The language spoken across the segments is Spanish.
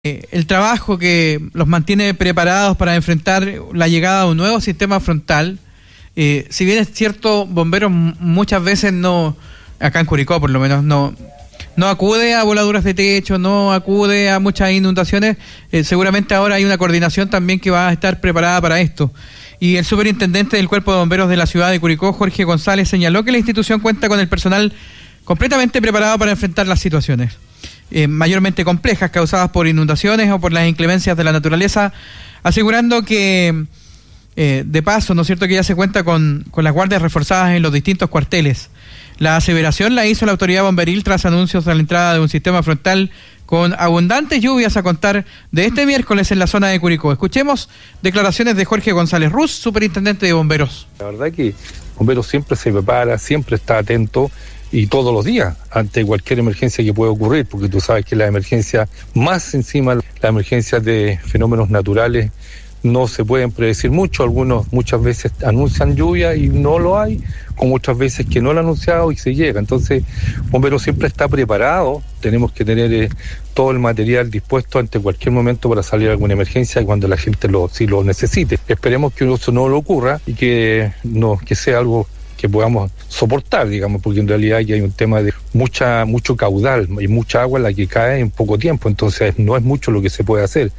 El trabajo que los mantiene preparados para enfrentar la llegada de un nuevo sistema frontal. Si bien es cierto, bomberos muchas veces no, acá en Curicó por lo menos, no acude a voladuras de techo, no acude a muchas inundaciones. Seguramente ahora hay una coordinación también que va a estar preparada para esto. Y el superintendente del Cuerpo de Bomberos de la ciudad de Curicó, Jorge González, señaló que la institución cuenta con el personal completamente preparado para enfrentar las situaciones mayormente complejas causadas por inundaciones o por las inclemencias de la naturaleza, asegurando que de paso, ¿no es cierto?, que ya se cuenta con las guardias reforzadas en los distintos cuarteles. La aseveración la hizo la autoridad bomberil tras anuncios de la entrada de un sistema frontal con abundantes lluvias a contar de este miércoles en la zona de Curicó. Escuchemos declaraciones de Jorge González Ruz, superintendente de bomberos. La verdad que bomberos siempre se prepara, siempre está atento y todos los días ante cualquier emergencia que pueda ocurrir, porque tú sabes que la emergencia, más encima las emergencias de fenómenos naturales, no se pueden predecir mucho. Algunos muchas veces anuncian lluvia y no lo hay, como otras veces que no lo han anunciado y se llega. Entonces, bomberos siempre está preparado, tenemos que tener todo el material dispuesto ante cualquier momento para salir a alguna emergencia cuando la gente si lo necesite. Esperemos que eso no lo ocurra y que sea algo que podamos soportar, digamos, porque en realidad ya hay un tema de mucho caudal y mucha agua en la que cae en poco tiempo, entonces no es mucho lo que se puede hacer.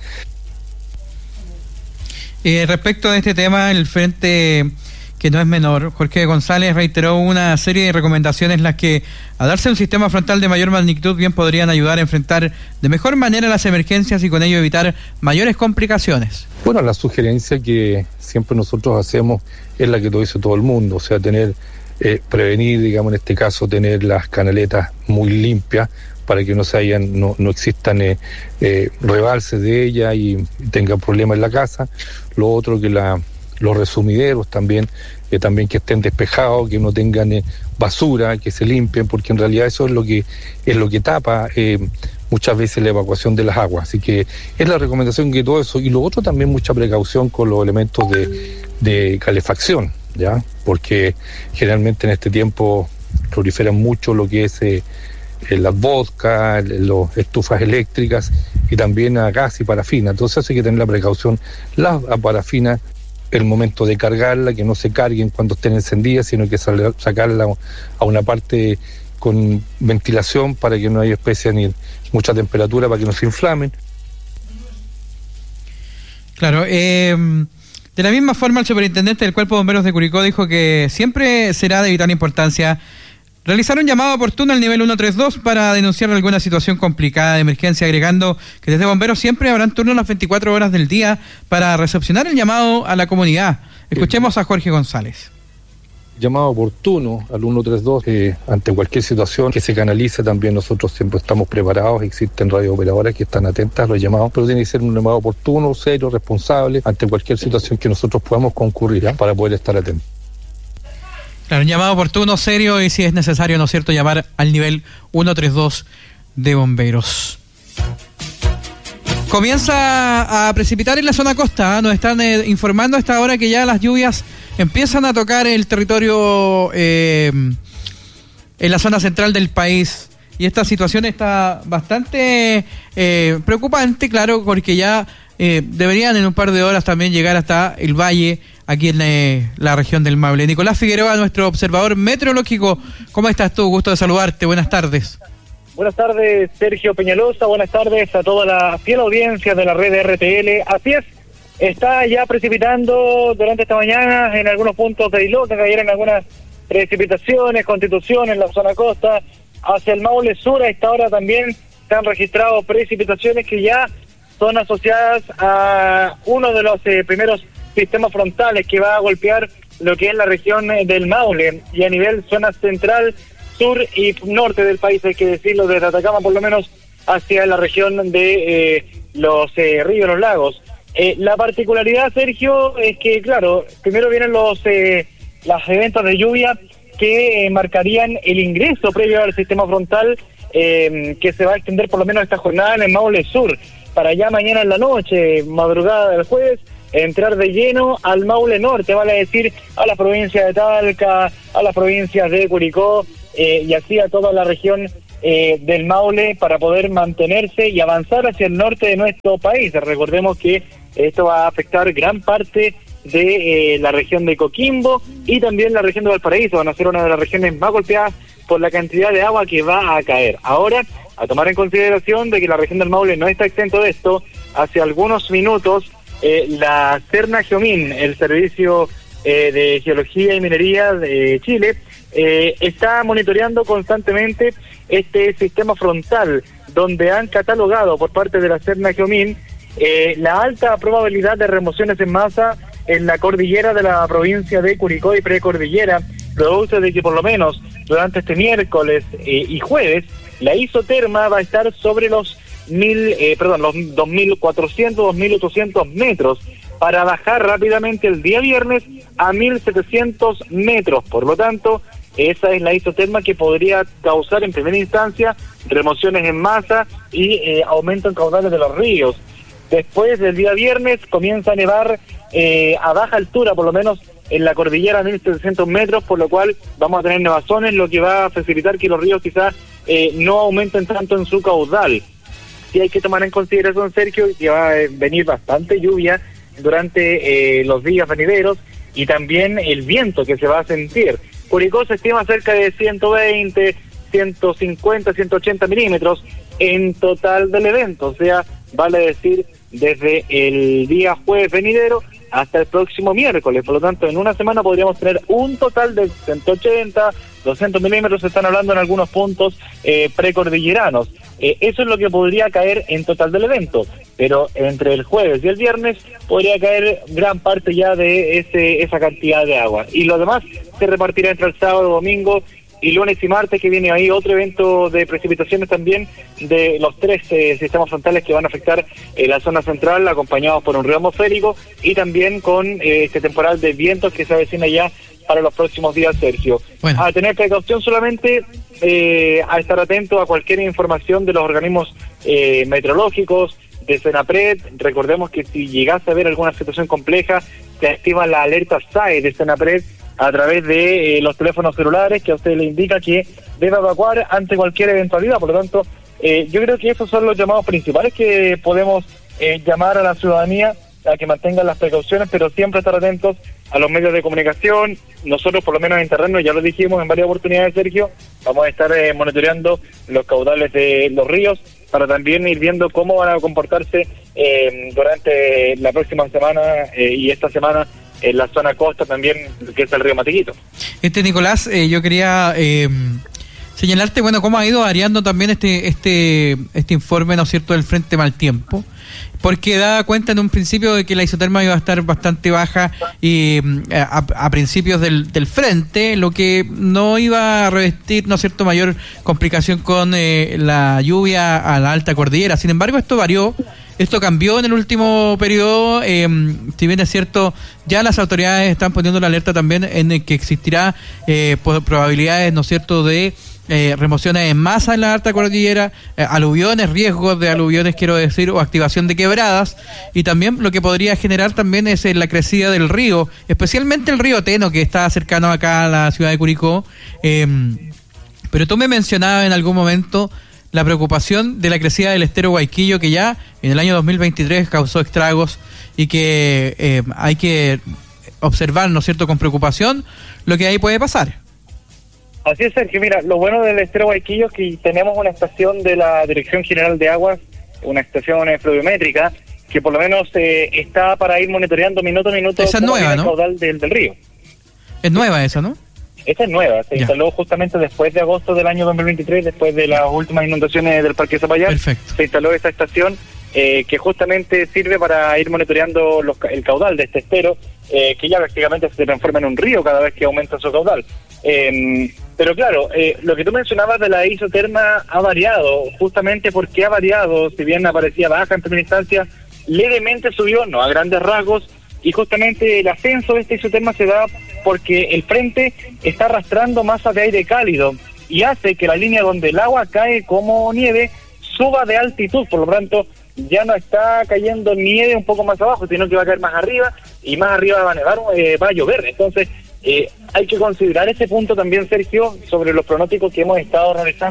Respecto de este tema, el frente, que no es menor, Jorge González reiteró una serie de recomendaciones las que, al darse un sistema frontal de mayor magnitud, bien podrían ayudar a enfrentar de mejor manera las emergencias y con ello evitar mayores complicaciones. Bueno, la sugerencia que siempre nosotros hacemos es la que lo dice todo el mundo, o sea, prevenir, digamos, en este caso, tener las canaletas muy limpias para que no existan rebalses de ella y tengan problemas en la casa. Lo otro, que los resumideros también que estén despejados, que no tengan basura, que se limpien, porque en realidad eso es lo que tapa muchas veces la evacuación de las aguas. Así que es la recomendación, que todo eso. Y lo otro también, mucha precaución con los elementos de calefacción, ¿ya? Porque generalmente en este tiempo proliferan mucho lo que es las vodka, las estufas eléctricas y también a gas y parafina. Entonces hay que tener la precaución, la parafina, el momento de cargarla, que no se carguen cuando estén encendidas, sino que sacarla a una parte con ventilación para que no haya especie ni mucha temperatura, para que no se inflamen. Claro, de la misma forma, el superintendente del Cuerpo de Bomberos de Curicó dijo que siempre será de vital importancia realizar un llamado oportuno al nivel 132 para denunciar alguna situación complicada de emergencia, agregando que desde bomberos siempre habrán turnos las 24 horas del día para recepcionar el llamado a la comunidad. Escuchemos a Jorge González. Llamado oportuno al 132 ante cualquier situación que se canalice. También nosotros siempre estamos preparados, existen radiooperadoras que están atentas a los llamados, pero tiene que ser un llamado oportuno, serio, responsable ante cualquier situación que nosotros podamos concurrir, para poder estar atentos. Claro, un llamado oportuno, serio y, si es necesario, ¿no es cierto?, llamar al nivel 132 de bomberos. Comienza a precipitar en la zona costa, nos están informando a esta hora que ya las lluvias empiezan a tocar el territorio en la zona central del país. Y esta situación está bastante preocupante, claro, porque ya deberían en un par de horas también llegar hasta el valle, aquí en la región del Maule. Nicolás Figueroa, nuestro observador meteorológico, ¿cómo estás tú? Gusto de saludarte, buenas tardes. Buenas tardes, Sergio Peñalosa, buenas tardes a toda la fiel audiencia de la red de RTL. Así es, está ya precipitando durante esta mañana en algunos puntos de Iloca, cayeron algunas precipitaciones, Constitución en la zona costa, hacia el Maule Sur. A esta hora también se han registrado precipitaciones que ya son asociadas a uno de los primeros sistemas frontales que va a golpear lo que es la región del Maule, y a nivel zona central, sur y norte del país, hay que decirlo, desde Atacama por lo menos hacia la región de los ríos, los lagos. La particularidad, Sergio, es que, claro, primero vienen los eventos de lluvia que marcarían el ingreso previo al sistema frontal, que se va a extender por lo menos esta jornada en el Maule Sur, para ya mañana en la noche, madrugada del jueves, entrar de lleno al Maule Norte, vale decir, a la provincia de Talca, a las provincias de Curicó, y así a toda la región del Maule para poder mantenerse y avanzar hacia el norte de nuestro país. Recordemos que esto va a afectar gran parte de la región de Coquimbo y también la región de Valparaíso. Van a ser una de las regiones más golpeadas por la cantidad de agua que va a caer. Ahora, a tomar en consideración de que la región del Maule no está exento de esto, hace algunos minutos la Serna Geomín, el Servicio de Geología y Minería de Chile, está monitoreando constantemente este sistema frontal, donde han catalogado por parte de la Serna Geomín la alta probabilidad de remociones en masa en la cordillera de la provincia de Curicó y precordillera, producto de que por lo menos durante este miércoles y jueves la isoterma va a estar sobre los 2.400, 2.800 metros, para bajar rápidamente el día viernes a 1.700 metros. Por lo tanto, esa es la isoterma que podría causar en primera instancia remociones en masa y aumento en caudales de los ríos. Después del día viernes comienza a nevar a baja altura, por lo menos en la cordillera a 1.700 metros, por lo cual vamos a tener nevazones, lo que va a facilitar que los ríos quizás no aumenten tanto en su caudal. Sí hay que tomar en consideración, Sergio, que va a venir bastante lluvia durante los días venideros y también el viento que se va a sentir. Curicó se estima cerca de 120, 150, 180 milímetros en total del evento, o sea, vale decir, desde el día jueves venidero hasta el próximo miércoles. Por lo tanto, en una semana podríamos tener un total de 180, 200 milímetros, se están hablando en algunos puntos precordilleranos. Eso es lo que podría caer en total del evento, pero entre el jueves y el viernes podría caer gran parte ya de esa cantidad de agua. Y lo demás se repartirá entre el sábado, domingo y lunes y martes, que viene ahí otro evento de precipitaciones también de los 3 sistemas frontales que van a afectar la zona central, acompañados por un río atmosférico y también con este temporal de vientos que se avecina ya para los próximos días, Sergio. Bueno. A tener precaución solamente, a estar atento a cualquier información de los organismos meteorológicos, de Senapred. Recordemos que si llegase a haber alguna situación compleja, se activa la alerta SAE de Senapred a través de los teléfonos celulares, que a usted le indica que debe evacuar ante cualquier eventualidad. Por lo tanto, yo creo que esos son los llamados principales que podemos llamar a la ciudadanía a que mantengan las precauciones, pero siempre estar atentos a los medios de comunicación. Nosotros, por lo menos en terreno, ya lo dijimos en varias oportunidades, Sergio, vamos a estar monitoreando los caudales de los ríos para también ir viendo cómo van a comportarse durante la próxima semana y esta semana en la zona costa también, que es el río Matequito. Nicolás, yo quería señalarte, bueno, cómo ha ido variando también este informe, ¿no es cierto?, del Frente Mal Tiempo, porque da cuenta en un principio de que la isoterma iba a estar bastante baja y a principios del frente, lo que no iba a revestir, ¿no es cierto?, mayor complicación con la lluvia a la alta cordillera. Sin embargo, esto varió. Esto cambió en el último periodo, si bien es cierto, ya las autoridades están poniendo la alerta también en que existirá probabilidades, ¿no es cierto?, de remociones en masa en la alta cordillera, aluviones, riesgos de aluviones, quiero decir, o activación de quebradas, y también lo que podría generar también es la crecida del río, especialmente el río Teno, que está cercano acá a la ciudad de Curicó. Pero tú me mencionabas en algún momento la preocupación de la crecida del estero Guayquillo, que ya en el año 2023 causó estragos y que hay que observar, ¿no es cierto?, con preocupación lo que ahí puede pasar. Así es, Sergio. Mira, lo bueno del estero Guayquillo es que tenemos una estación de la Dirección General de Aguas, una estación pluviométrica, que por lo menos está para ir monitoreando minuto a minuto esa es nueva, el ¿no?, caudal del río. Es nueva esa, ¿no? Esta es nueva, se instaló justamente después de agosto del año 2023, después de las últimas inundaciones del Parque Zapallar. Perfecto. Se instaló esta estación que justamente sirve para ir monitoreando el caudal de este estero, que ya prácticamente se transforma en un río cada vez que aumenta su caudal. Pero claro, lo que tú mencionabas de la isoterma ha variado, justamente porque ha variado, si bien aparecía baja en primera instancia, levemente subió, no a grandes rasgos, y justamente el ascenso de esta isoterma se da porque el frente está arrastrando masas de aire cálido y hace que la línea donde el agua cae como nieve suba de altitud. Por lo tanto, ya no está cayendo nieve un poco más abajo, sino que va a caer más arriba, y más arriba va a nevar, va a llover. Entonces, hay que considerar ese punto también, Sergio, sobre los pronósticos que hemos estado realizando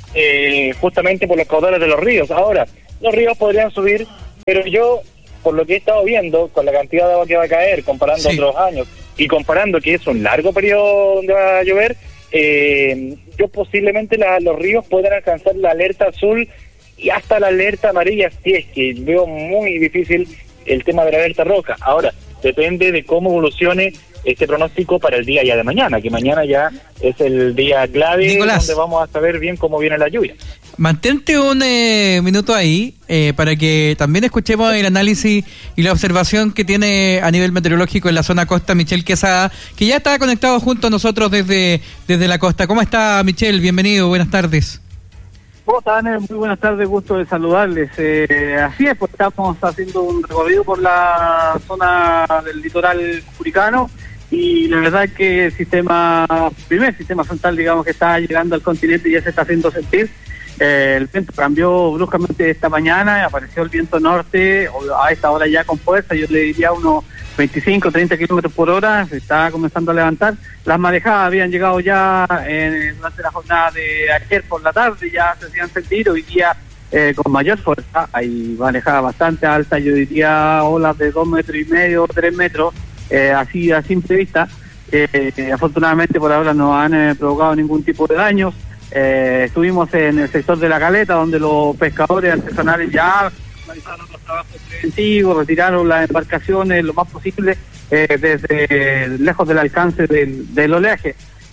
justamente por los caudales de los ríos. Ahora, los ríos podrían subir, pero yo, por lo que he estado viendo, con la cantidad de agua que va a caer, comparando otros años, y comparando que es un largo periodo donde va a llover, yo posiblemente los ríos puedan alcanzar la alerta azul y hasta la alerta amarilla, si es que veo muy difícil el tema de la alerta roja. Ahora, depende de cómo evolucione este pronóstico para el día ya de mañana, que mañana ya es el día clave, Nicolás, donde vamos a saber bien cómo viene la lluvia. Mantente un minuto ahí para que también escuchemos el análisis y la observación que tiene a nivel meteorológico en la zona costa Michel Quesada, que ya está conectado junto a nosotros desde la costa. ¿Cómo está, Michel? Bienvenido, buenas tardes. ¿Cómo están? Muy buenas tardes, gusto de saludarles. Así es, pues estamos haciendo un recorrido por la zona del litoral curicano y la verdad es que el primer sistema frontal, digamos, que está llegando al continente ya se está haciendo sentir. El viento cambió bruscamente esta mañana, apareció el viento norte, a esta hora ya con fuerza, yo le diría unos 25, 30 kilómetros por hora, se está comenzando a levantar. Las marejadas habían llegado ya durante la jornada de ayer por la tarde, ya se hacían sentir, hoy día con mayor fuerza, hay marejadas bastante altas, yo diría olas de 2,5 metros, 3 metros, así a simple vista. Afortunadamente por ahora no han provocado ningún tipo de daños. Estuvimos en el sector de La Caleta, donde los pescadores artesanales ya realizaron los trabajos preventivos, retiraron las embarcaciones lo más posible desde lejos del alcance del oleaje.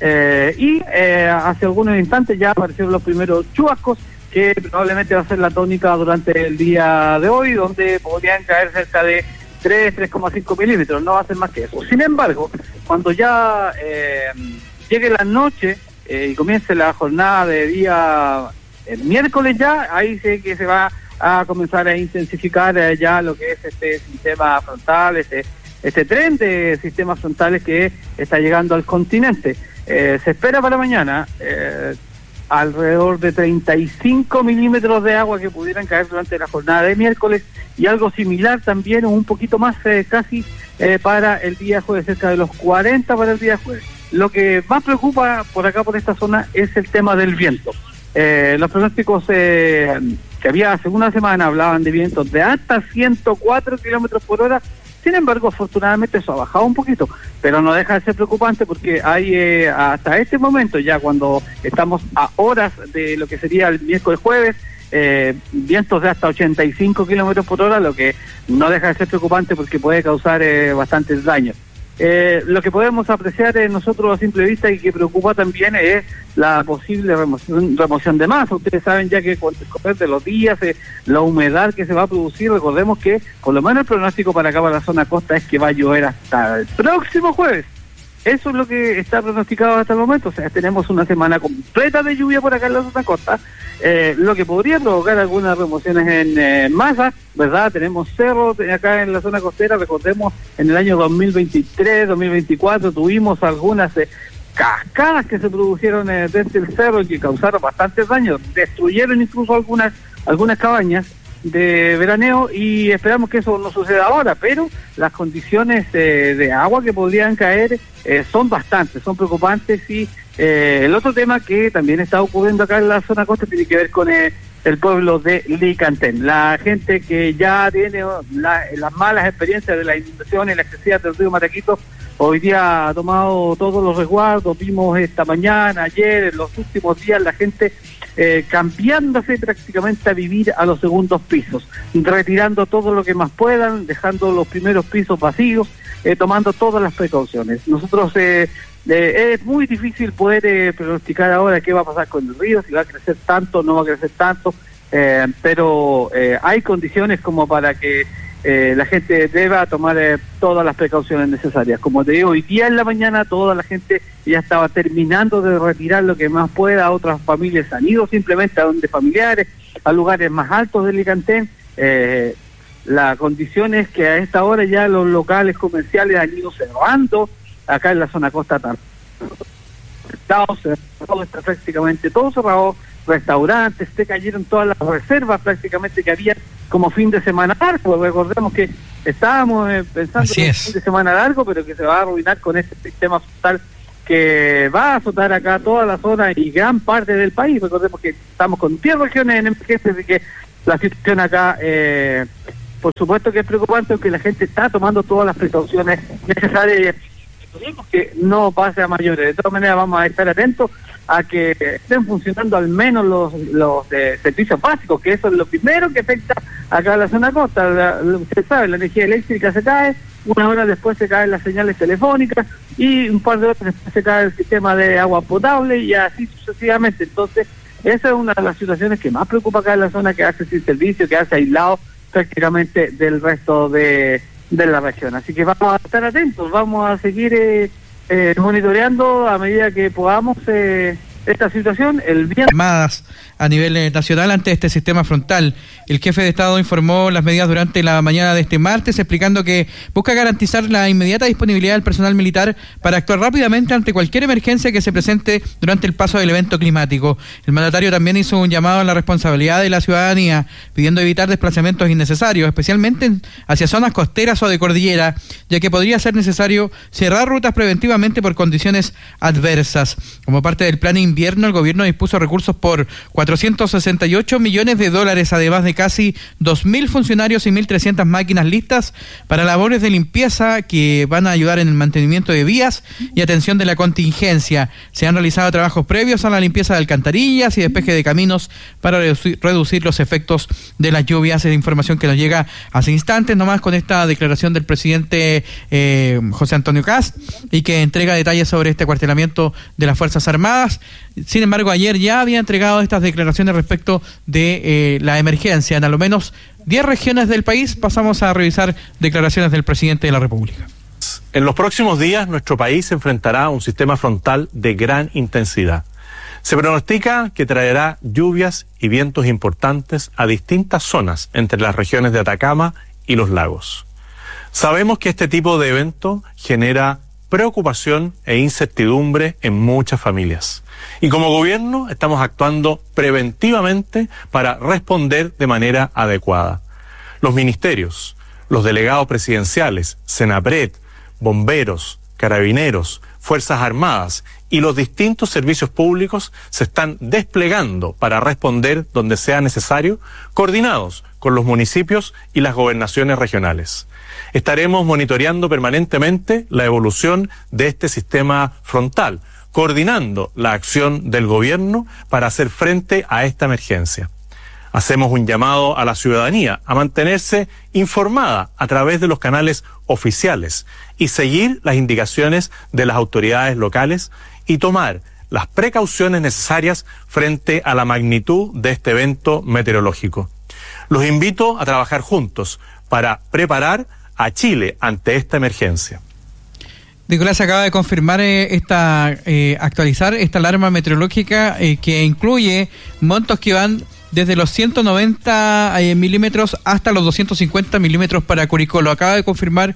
Hace algunos instantes ya aparecieron los primeros chubascos, que probablemente va a ser la tónica durante el día de hoy, donde podrían caer cerca de 3,5 milímetros, no va a ser más que eso. Sin embargo, cuando ya llegue la noche y comience la jornada de día el miércoles ya, ahí sé que se va a comenzar a intensificar ya lo que es este sistema frontal, este tren de sistemas frontales que está llegando al continente. Se espera para mañana alrededor de 35 milímetros de agua que pudieran caer durante la jornada de miércoles y algo similar también, un poquito más casi para el día jueves, cerca de los 40 para el día jueves. Lo que más preocupa por acá, por esta zona, es el tema del viento. Los pronósticos que había hace una semana hablaban de vientos de hasta 104 kilómetros por hora. Sin embargo, afortunadamente eso ha bajado un poquito, pero no deja de ser preocupante porque hay hasta este momento, ya cuando estamos a horas de lo que sería el miércoles jueves, vientos de hasta 85 kilómetros por hora, lo que no deja de ser preocupante porque puede causar bastantes daños. Lo que podemos apreciar nosotros a simple vista y que preocupa también es la posible remoción de masa. Ustedes saben ya que con el correr de los días, la humedad que se va a producir, recordemos que por lo menos el pronóstico para acá, para la zona costa, es que va a llover hasta el próximo jueves. Eso es lo que está pronosticado hasta el momento. O sea, tenemos una semana completa de lluvia por acá en la zona costa, lo que podría provocar algunas remociones en masa, ¿verdad? Tenemos cerros acá en la zona costera. Recordemos, en el año 2023, 2024 tuvimos algunas cascadas que se produjeron desde el cerro y que causaron bastantes daños, destruyeron incluso algunas cabañas de veraneo, y esperamos que eso no suceda ahora, pero las condiciones de agua que podrían caer son preocupantes. Y el otro tema que también está ocurriendo acá en la zona costa tiene que ver con el pueblo de Licantén. La gente que ya tiene las malas experiencias de la inundación y la excesiva del río Maraquito, hoy día ha tomado todos los resguardos. Vimos esta mañana, ayer, en los últimos días, la gente cambiándose prácticamente a vivir a los segundos pisos, retirando todo lo que más puedan, dejando los primeros pisos vacíos, tomando todas las precauciones. Nosotros es muy difícil poder pronosticar ahora qué va a pasar con el río, si va a crecer tanto o no va a crecer tanto, pero hay condiciones como para que la gente deba tomar todas las precauciones necesarias. Como te digo, hoy día en la mañana toda la gente ya estaba terminando de retirar lo que más pueda. Otras familias han ido simplemente a donde familiares, a lugares más altos de Licantén. La condición es que a esta hora ya los locales comerciales han ido cerrando acá en la zona costa tarde. Está prácticamente todo cerrado, restaurantes, se cayeron todas las reservas prácticamente que había como fin de semana largo. Recordemos que estábamos pensando en un fin de semana largo, pero que se va a arruinar con este sistema frontal que va a azotar acá toda la zona y gran parte del país. Recordemos que estamos con 10 regiones en emergencia, así que la situación acá, por supuesto que es preocupante, aunque la gente está tomando todas las precauciones necesarias y que no pase a mayores. De todas maneras, vamos a estar atentos a que estén funcionando al menos los servicios básicos, que eso es lo primero que afecta acá a la zona costa. Usted sabe, la energía eléctrica se cae, una hora después se caen las señales telefónicas y un par de horas después se cae el sistema de agua potable y así sucesivamente. Entonces, esa es una de las situaciones que más preocupa acá en la zona, que hace sin servicio, que hace aislado prácticamente del resto de la región. Así que vamos a estar atentos, vamos a seguir monitoreando a medida que podamos esta situación. El viernes armadas a nivel nacional ante este sistema frontal. El jefe de Estado informó las medidas durante la mañana de este martes, explicando que busca garantizar la inmediata disponibilidad del personal militar para actuar rápidamente ante cualquier emergencia que se presente durante el paso del evento climático. El mandatario también hizo un llamado a la responsabilidad de la ciudadanía, pidiendo evitar desplazamientos innecesarios, especialmente hacia zonas costeras o de cordillera, ya que podría ser necesario cerrar rutas preventivamente por condiciones adversas. Como parte del plan invierno, el gobierno dispuso recursos por $468 millones, además de casi 2.000 funcionarios y 1.300 máquinas listas para labores de limpieza que van a ayudar en el mantenimiento de vías y atención de la contingencia. Se han realizado trabajos previos a la limpieza de alcantarillas y despeje de caminos para reducir los efectos de las lluvias. Es información que nos llega hace instantes nomás con esta declaración del presidente José Antonio Kast, y que entrega detalles sobre este acuartelamiento de las Fuerzas Armadas. Sin embargo, ayer ya había entregado estas declaraciones respecto de la emergencia en al menos 10 regiones del país. Pasamos a revisar declaraciones del presidente de la República. En los próximos días, nuestro país enfrentará un sistema frontal de gran intensidad. Se pronostica que traerá lluvias y vientos importantes a distintas zonas entre las regiones de Atacama y los lagos. Sabemos que este tipo de evento genera preocupación e incertidumbre en muchas familias. Y como gobierno estamos actuando preventivamente para responder de manera adecuada. Los ministerios, los delegados presidenciales, Senapred, bomberos, carabineros, Fuerzas Armadas y los distintos servicios públicos se están desplegando para responder donde sea necesario, coordinados con los municipios y las gobernaciones regionales. Estaremos monitoreando permanentemente la evolución de este sistema frontal, coordinando la acción del gobierno para hacer frente a esta emergencia. Hacemos un llamado a la ciudadanía a mantenerse informada a través de los canales oficiales y seguir las indicaciones de las autoridades locales y tomar las precauciones necesarias frente a la magnitud de este evento meteorológico. Los invito a trabajar juntos para preparar a Chile ante esta emergencia. Nicolás acaba de confirmar actualizar esta alarma meteorológica que incluye montos que van desde los 190 milímetros hasta los 250 milímetros para Curicó. Lo acaba de confirmar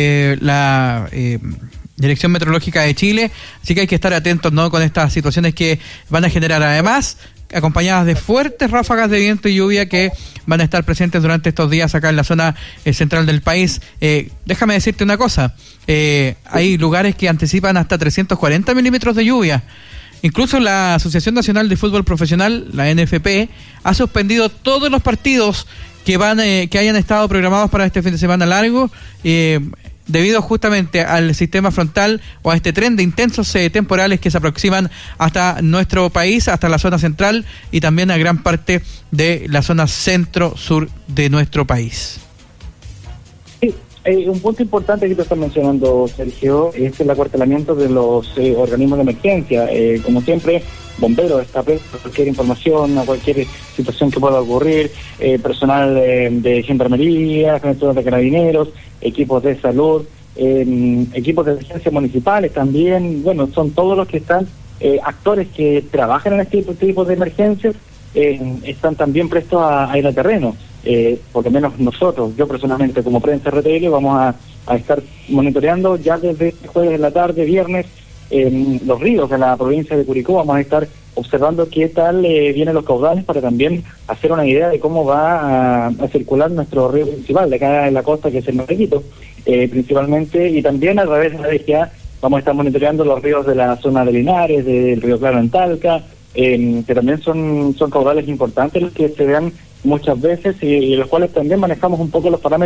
la Dirección Meteorológica de Chile, así que hay que estar atentos, ¿no?, con estas situaciones que van a generar, además acompañadas de fuertes ráfagas de viento y lluvia que van a estar presentes durante estos días acá en la zona central del país. Déjame decirte una cosa, hay lugares que anticipan hasta 340 milímetros de lluvia. Incluso la Asociación Nacional de Fútbol Profesional, la NFP, ha suspendido todos los partidos que hayan estado programados para este fin de semana largo, debido justamente al sistema frontal o a este tren de intensos temporales que se aproximan hasta nuestro país, hasta la zona central y también a gran parte de la zona centro-sur de nuestro país. Sí, un punto importante que te estás mencionando, Sergio, es el acuartelamiento de los organismos de emergencia. Como siempre, bomberos está presto a cualquier información, a cualquier situación que pueda ocurrir, personal de gendarmería, de carabineros, equipos de salud, equipos de emergencia municipales también. Bueno, son todos los que están, actores que trabajan en este tipo de emergencias, están también prestos a ir al terreno. Por lo menos nosotros, yo personalmente como prensa RTL, vamos a estar monitoreando ya desde jueves de la tarde, viernes, los ríos de la provincia de Curicó. Vamos a estar observando qué tal vienen los caudales para también hacer una idea de cómo va a circular nuestro río principal de acá en la costa, que es el Marrequito, principalmente, y también a través de la DGA Vamos a estar monitoreando los ríos de la zona de Linares, del río Claro en Talca, que también son caudales importantes los que se dan muchas veces y los cuales también manejamos un poco los parámetros